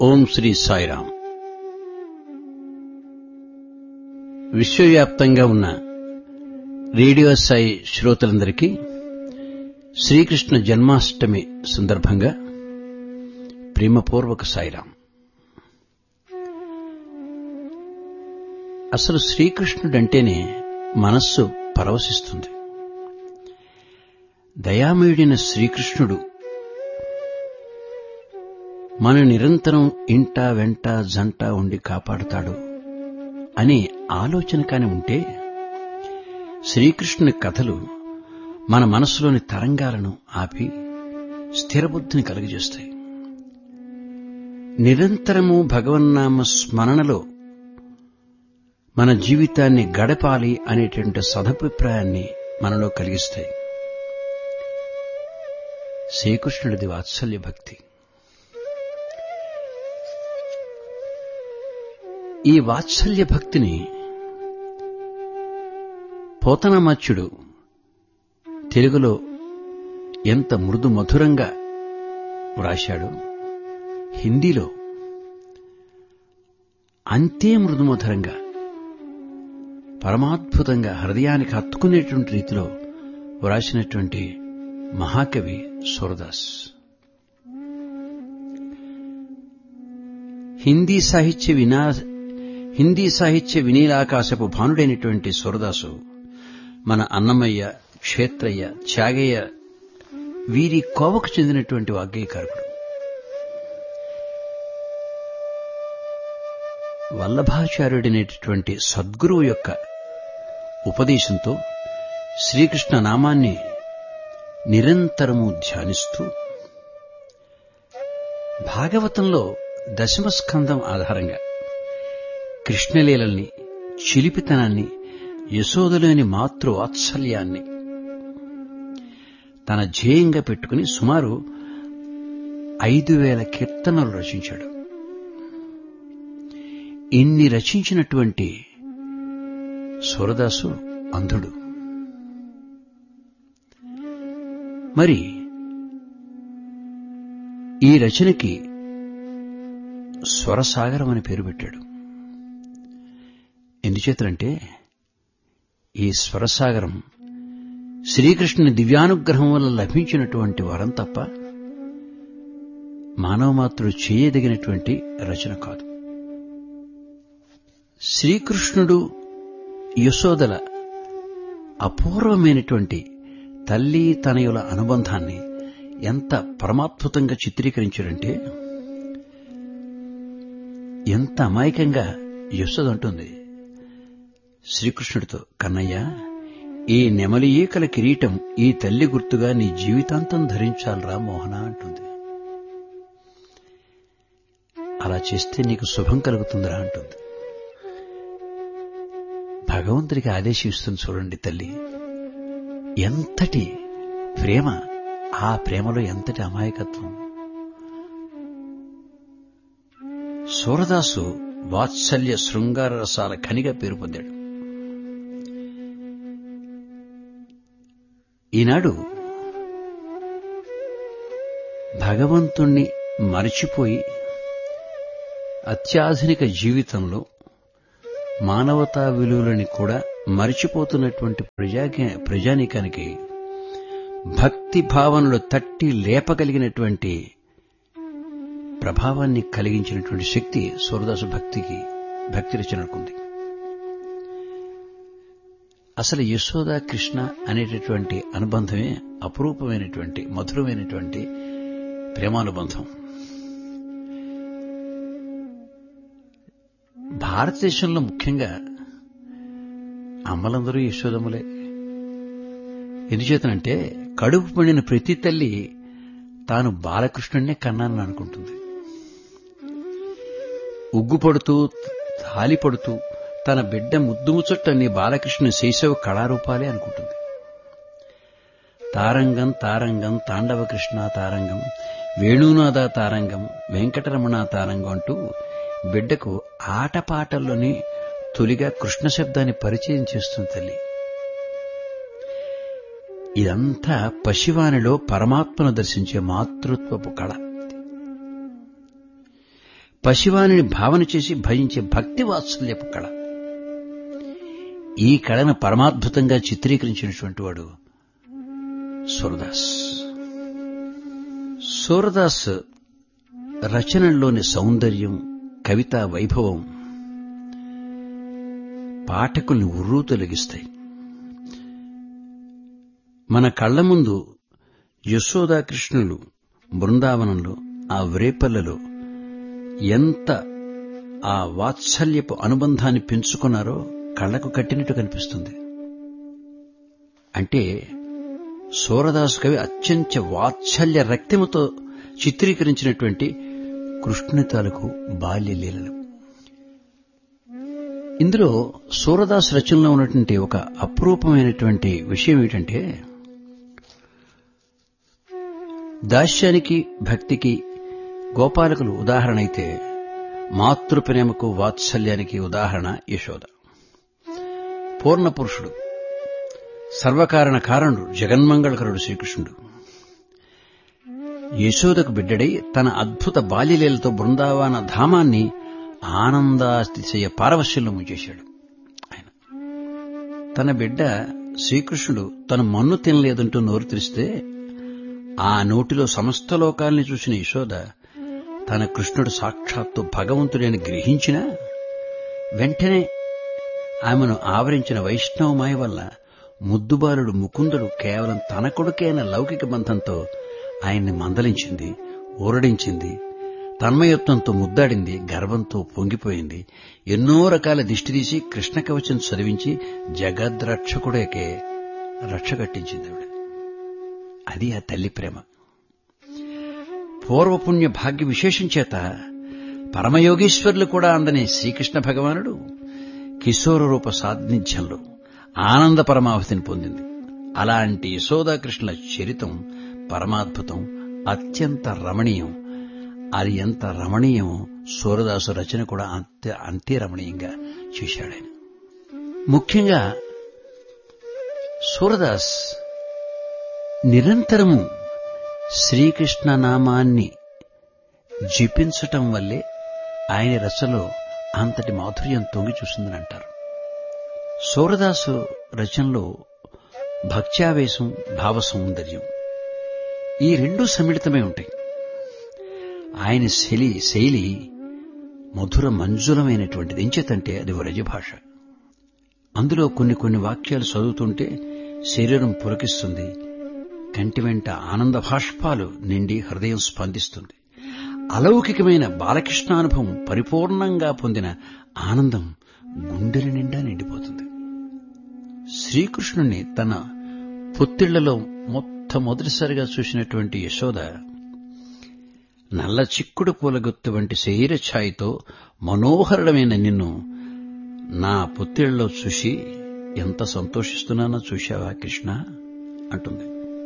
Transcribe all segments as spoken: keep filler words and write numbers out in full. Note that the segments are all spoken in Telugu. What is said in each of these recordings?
ఓం శ్రీ సాయిరాం. విశ్వవ్యాప్తంగా ఉన్న రేడియో సాయి శ్రోతలందరికీ శ్రీకృష్ణ జన్మాష్టమి సందర్భంగా ప్రేమపూర్వక సాయిరాం. అసలు శ్రీకృష్ణుడంటేనే మనస్సు పరవశిస్తుంది. దయామయుడైన శ్రీకృష్ణుడు మన నిరంతరం ఇంట వెంట జంట ఉండి కాపాడుతాడు అనే ఆలోచన కాని ఉంటే శ్రీకృష్ణుని కథలు మన మనస్సులోని తరంగాలను ఆపి స్థిరబుద్ధిని కలుగజేస్తాయి. నిరంతరము భగవన్నామ స్మరణలో మన జీవితాన్ని గడపాలి అనేటువంటి సదభిప్రాయాన్ని మనలో కలిగిస్తాయి. శ్రీకృష్ణుడిది వాత్సల్య భక్తి. ఈ వాత్సల్య భక్తిని పోతనామాచ్యుడు తెలుగులో ఎంత మృదు మధురంగా వ్రాశాడో హిందీలో అంతే మృదు మధురంగా పరమాద్భుతంగా హృదయానికి హత్తుకునేటువంటి రీతిలో వ్రాసినటువంటి మహాకవి సూరదాస్. హిందీ సాహిత్య వినా హిందీ సాహిత్య వినీలాకాశపు భానుడైనటువంటి సూరదాసు మన అన్నమయ్య, క్షేత్రయ్య, త్యాగయ్య వీరి కోవకు చెందినటువంటి వాగ్గేయకారకుడు. వల్లభాచార్యుడైనటువంటి సద్గురువు యొక్క ఉపదేశంతో శ్రీకృష్ణ నామాన్ని నిరంతరము ధ్యానిస్తూ భాగవతంలో దశమస్కంధం ఆధారంగా కృష్ణలీలల్ని, చిలిపితనాన్ని, యశోదలోని మాతృవాత్సల్యాన్ని తన ధ్యేయంగా పెట్టుకుని సుమారు ఐదు వేల కీర్తనలు రచించాడు. ఇన్ని రచించినటువంటి సూరదాసు అంధుడు. మరి ఈ రచనకి స్వరసాగరం అని పేరు పెట్టాడు. ఎందుచేతంటే ఈ స్వరసాగరం శ్రీకృష్ణుని దివ్యానుగ్రహం వల్ల లభించినటువంటి వరం తప్ప మానవమాత్రుడు చేయదగినటువంటి రచన కాదు. శ్రీకృష్ణుడు యశోదల అపూర్వమైనటువంటి తల్లి తనయుల అనుబంధాన్ని ఎంత పరమాద్భుతంగా చిత్రీకరించాడంటే, ఎంత అమాయకంగా యశోద అంటుంది శ్రీకృష్ణుడితో, కన్నయ్య, ఈ నెమలి ఈకల కిరీటం ఈ తల్లి గుర్తుగా నీ జీవితాంతం ధరించాలరా మోహన అంటుంది. అలా చేస్తే నీకు శుభం కలుగుతుందిరా అంటుంది. భగవంతుడికి ఆదేశిస్తుంది చూడండి తల్లి. ఎంతటి ప్రేమ, ఆ ప్రేమలో ఎంతటి అమాయకత్వం. సూరదాసు వాత్సల్య శృంగార రసాల ఖనిగా పేరు పొందాడు. ఈనాడు భగవంతుణ్ణి మరచిపోయి అత్యాధునిక జీవితంలో మానవతా విలువలని కూడా మరిచిపోతున్నటువంటి ప్రజా ప్రజానీకానికి భక్తి భావనలు తట్టి లేపగలిగినటువంటి ప్రభావాన్ని కలిగించినటువంటి శక్తి సూరదాసు భక్తికి భక్తి రచనకుంది. అసలు యశోద కృష్ణ అనేటటువంటి అనుబంధమే అపురూపమైనటువంటి మధురమైనటువంటి ప్రేమానుబంధం. భారతదేశంలో ముఖ్యంగా అమ్మలందరూ యశోదములే. ఎందుచేతనంటే కడుపు పండిన ప్రతి తల్లి తాను బాలకృష్ణుడినే కన్నానని అనుకుంటుంది. ఉగ్గుపడుతూ తాలిపడుతూ తన బిడ్డ ముద్దుముచ్చట్టని బాలకృష్ణుని శైశవ కళారూపాలే అనుకుంటుంది. తారంగం తారంగం తాండవ కృష్ణ తారంగం వేణునాథ తారంగం వెంకటరమణ తారంగం అంటూ బిడ్డకు ఆటపాటల్లోనే తొలిగా కృష్ణ శబ్దాన్ని పరిచయం చేస్తుంది తల్లి. ఇదంతా పశివానిలో పరమాత్మను దర్శించే మాతృత్వపు కళ. పసివానిని భావన చేసి భజించే భక్తి వాత్సల్యపు కళ. ఈ కళను పరమాద్భుతంగా చిత్రీకరించినటువంటి వాడు సూరదాస్. సూరదాస్ రచనల్లోని సౌందర్యం, కవితా వైభవం పాఠకుల్ని ఉర్రూతొలగిస్తాయి. మన కళ్ల ముందు యశోదాకృష్ణులు బృందావనంలో ఆ వ్రేపల్లలో ఎంత ఆ వాత్సల్యపు అనుబంధాన్ని పెంచుకున్నారో కళ్లకు కట్టినట్టు కనిపిస్తుంది. అంటే సూరదాసు కవి అత్యంత వాత్సల్య రక్తముతో చిత్రీకరించినటువంటి కృష్ణుని తాలూకు బాల్యలీలలు. ఇందులో సూరదాసు రచనలో ఉన్నటువంటి ఒక అపురూపమైనటువంటి విషయం ఏమిటంటే, దాస్యానికి భక్తికి గోపాలకులు ఉదాహరణ అయితే, మాతృప్రేమకు వాత్సల్యానికి ఉదాహరణ యశోద. పూర్ణపురుషుడు, సర్వకారణ కారణుడు, జగన్మంగళకరుడు శ్రీకృష్ణుడు యశోదకు బిడ్డడై తన అద్భుత బాల్యలీలతో బృందావన ధామాన్ని ఆనందాతిశయ పారవశ్యంలో ముంచేశాడు. ఆయన తన బిడ్డ శ్రీకృష్ణుడు తను మన్ను తినలేదంటూ నోరు తెరిస్తే ఆ నోటిలో సమస్త లోకాల్ని చూసిన యశోద తన కృష్ణుడు సాక్షాత్తు భగవంతుడని గ్రహించినా వెంటనే ఆమెను ఆవరించిన వైష్ణవమాయ వల్ల ముద్దుబాలుడు ముకుందుడు కేవలం తన కొడుకైన లౌకిక బంధంతో ఆయన్ని మందలించింది, ఊరడించింది, తన్మయత్వంతో ముద్దాడింది, గర్వంతో పొంగిపోయింది. ఎన్నో రకాల దిష్టి తీసి కృష్ణ కవచం చదివించి జగద్రక్షకుడికే రక్ష కట్టించింది ఆవిడ. అది ఆ తల్లి ప్రేమ. పూర్వపుణ్య భాగ్య విశేషం చేత పరమయోగీశ్వరులు కూడా అందని శ్రీకృష్ణ భగవానుడు కిశోర రూప సాన్నిధ్యంలో ఆనంద పరమావధిని పొందింది. అలాంటి యశోదాకృష్ణుల చరితం పరమాద్భుతం, అత్యంత రమణీయం. అది ఎంత రమణీయమో సూరదాసు రచన కూడా అంతే అంతే రమణీయంగా చేశాడాయన. ముఖ్యంగా సూరదాస్ నిరంతరము శ్రీకృష్ణ నామాన్ని జపించటం వల్లే ఆయన రచనలో అంతటి మాధుర్యం తొంగి చూసిందని అంటారు. సూరదాసు రచనలో భక్త్యావేశం, భావ సౌందర్యం ఈ రెండూ సమ్మిళితమై ఉంటాయి. ఆయన శైలి శైలి మధుర మంజులమైనటువంటిది. ఎంచేతంటే అది వ్రజభాష. అందులో కొన్ని కొన్ని వాక్యాలు చదువుతుంటే శరీరం పులకిస్తుంది, కంటి వెంట ఆనంద భాష్పాలు నిండి హృదయం స్పందిస్తుంది. అలౌకికమైన బాలకృష్ణానుభవం పరిపూర్ణంగా పొందిన ఆనందం గుండెల నిండా నిండిపోతుంది. శ్రీకృష్ణుణ్ణి తన పొత్తిళ్లలో మొట్టమొదటిసారిగా చూసినటువంటి యశోద నల్ల చిక్కుడు పూలగుత్తు వంటి శరీర ఛాయతో మనోహరమైన నిన్ను నా పొత్తిళ్లలో చూసి ఎంత సంతోషిస్తున్నానో చూశావా కృష్ణ అంటుంది.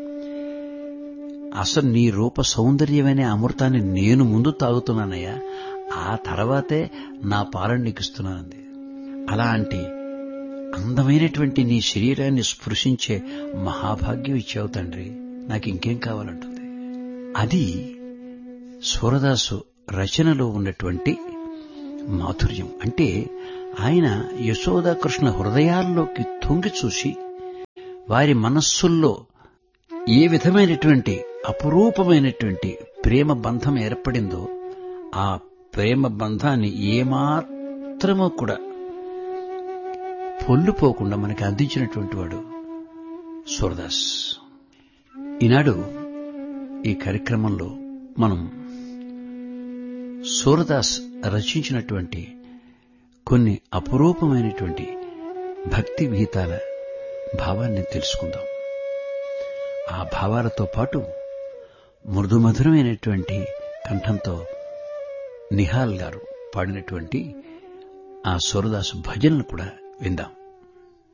అసలు నీ రూప సౌందర్యమనే అమృతాన్ని నేను ముందు తాగుతున్నానయ్యా, ఆ తర్వాతే నా పాలన నీకిస్తున్నానంది. అలాంటి అందమైనటువంటి నీ శరీరాన్ని స్పృశించే మహాభాగ్యం ఇచ్చావు తండ్రి, నాకు ఇంకేం కావాలంటుంది. అది సూరదాసు రచనలో ఉన్నటువంటి మాధుర్యం. అంటే ఆయన యశోదాకృష్ణ హృదయాల్లోకి తొంగి చూసి వారి మనస్సుల్లో ఏ విధమైనటువంటి అపురూపమైనటువంటి ప్రేమ బంధం ఏర్పడిందో ఆ ప్రేమ బంధాన్ని ఏమాత్రమూ కూడా పొల్లుపోకుండా మనకి అందించినటువంటి వాడు సూరదాస్. ఈనాడు ఈ కార్యక్రమంలో మనం సూరదాస్ రచించినటువంటి కొన్ని అపురూపమైనటువంటి భక్తి గీతాల భావాన్ని తెలుసుకుందాం. ఆ భావాలతో పాటు మృదుమధురమైనటువంటి కంఠంతో నిహాల్ గారు పాడినటువంటి ఆ సూరదాసు భజనలు కూడా విందాం.